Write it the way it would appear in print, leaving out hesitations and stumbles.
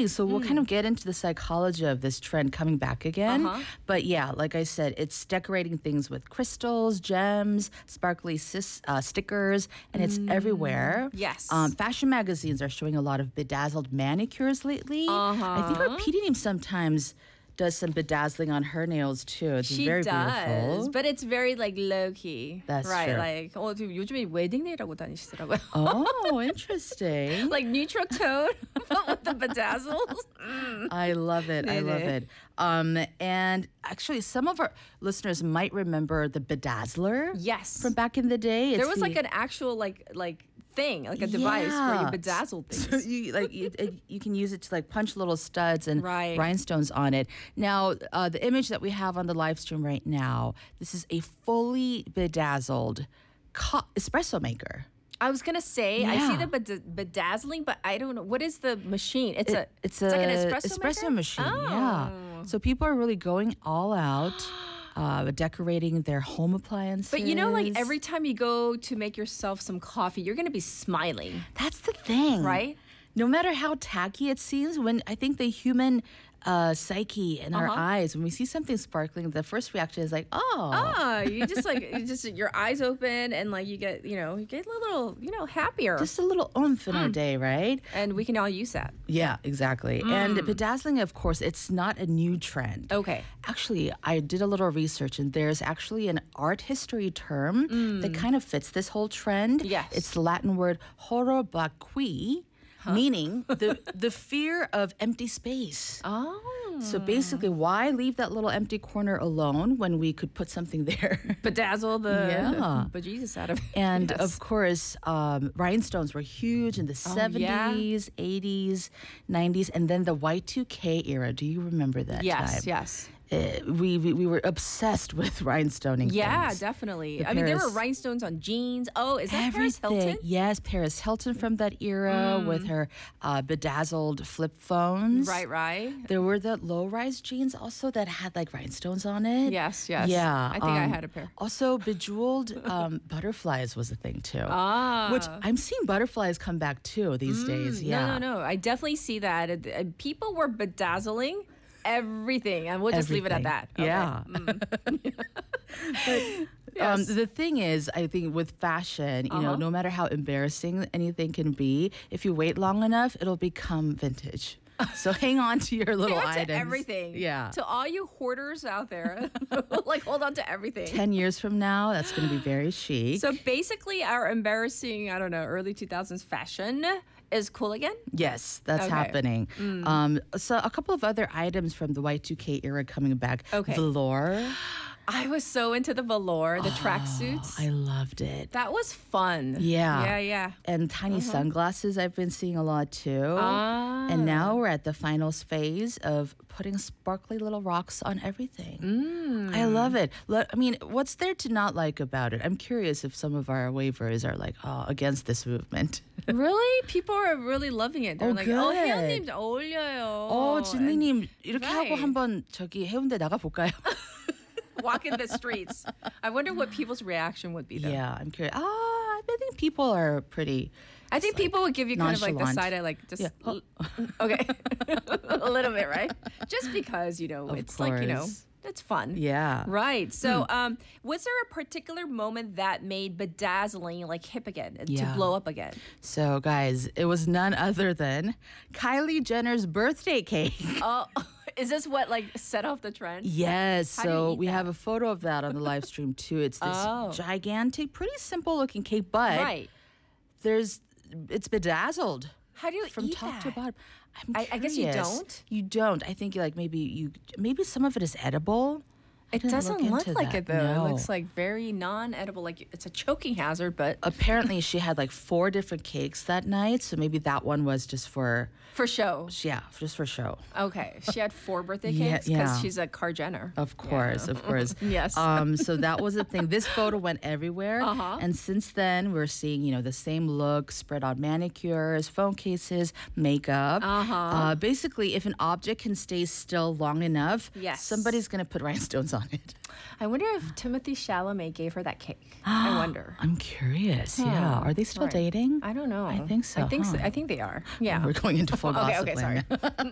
thing. So we'll kind of get into the psychology of this trend coming back again. But yeah, like I said, it's decorating things with crystals, gems, sparkly stickers, and it's everywhere. Yes. Fashion magazines are showing a lot of bedazzled manicures lately. I think our PD name sometimes does some bedazzling on her nails too. It's She very does, beautiful. but it's very like low key. That's right. true. Like 지금 요즘에 웨딩 네일하고 다니시더라고요. Oh, interesting. like neutral tone, but with the bedazzles. I love it. I love 네네. it. And actually, some of our listeners might remember the bedazzler. Yes. From back in the day. There was like an actual like thing, like a device where you bedazzle things. So you can use it to like punch little studs and Right. rhinestones on it. Now, the image that we have on the live stream right now, this is a fully bedazzled espresso maker. I was gonna say I Yeah. see the bedazzling, but I don't know what is the machine. It's like an espresso maker? machine. Yeah. So people are really going all out. Decorating their home appliances. But you know, like every time you go to make yourself some coffee, you're gonna be smiling, That's the thing. right? No matter how tacky it seems, when I think the human psyche and our eyes, when we see something sparkling, the first reaction is like, oh. You just your eyes open and like you get a little happier. Just a little oomph in our day, right? And we can all use that. Yeah, exactly. And bedazzling, of course, it's not a new trend. Okay. Actually, I did a little research, and there's actually an art history term that kind of fits this whole trend. Yes. It's the Latin word horobaqui, meaning the fear of empty space. Oh. So basically, why leave that little empty corner alone when we could put something there? Bedazzle the Yeah. bejesus out of it. And Yes. of course, rhinestones were huge in the 70s, 80s, 90s, and then the Y2K era. Do you remember that time? Yes. We were obsessed with rhinestoning Yeah, things. definitely. I mean, there were Paris- rhinestones on jeans. Oh, is that Paris Everything. Hilton? Yes, Paris Hilton from that era with her bedazzled flip phones. Right. There were the low-rise jeans also that had like rhinestones on it. Yes. Yeah. I think I had a pair. Also, bejeweled butterflies was a thing too. Ah. Which I'm seeing butterflies come back too these days. Yeah. No. I definitely see that. People were bedazzling everything, and we'll just leave it at that. Okay. Yeah. Yes. The thing is, I think with fashion, you know, no matter how embarrassing anything can be, if you wait long enough, it'll become vintage. So hang on to your little Hang on to items. everything. Yeah. To all you hoarders out there, like hold on to everything. 10 years from now, that's going to be very chic. So basically, our embarrassing, I don't know, early 2000s fashion is cool again? Yes, that's Okay. happening. So a couple of other items from the Y2K era coming back. Okay. Velour. I was so into the velour, the tracksuits. I loved it. That was fun. Yeah. Yeah. And tiny sunglasses I've been seeing a lot too. And now we're at the finals phase of putting sparkly little rocks on everything. I love it. I mean, what's there to not like about it? I'm curious if some of our waivers are like, against this movement. Really? People are really loving it. They're like, good. 혜연님 어울려요. 진리님 이렇게 하고 right. 한번 저기 해운대 나가 볼까요? Walk in the streets. I wonder what people's reaction would be though. Yeah, I'm curious. I think people are pretty. I think people would give you kind of like the nonchalant. side eye, like just Yeah. okay, a little bit, right? Just because it's like course. it's fun. Yeah. Right. So, was there a particular moment that made bedazzling like hip again to Yeah. blow up again? So, guys, it was none other than Kylie Jenner's birthday cake. Oh, is this what like set off the trend? Yes. How do you So eat we that? have a photo of that on the live stream too. It's this Oh. gigantic, pretty simple looking cake, but Right. it's bedazzled. How do you From eat top that? to bottom. I guess you curious. don't? You don't. I think like maybe some of it is edible. I It didn't doesn't look into like that. it though. No. It looks like very non-edible. Like it's a choking hazard, but Apparently she had like 4 different cakes that night, so maybe that one was just for show. just for show. Okay, she had 4 birthday Yeah, cakes because yeah. she's a Kar Jenner. Of course. Yes. So that was the thing. This photo went everywhere. And since then, we're seeing, the same look spread on manicures, phone cases, makeup. Basically, if an object can stay still long enough, Yes. somebody's going to put rhinestones on it. I wonder if Timothy Chalamet gave her that cake. I wonder. I'm curious. Yeah. Are they still Right. dating? I don't know. I think so. I think so. huh? I think they are. Yeah. We're going into full Okay, gossip sorry. land.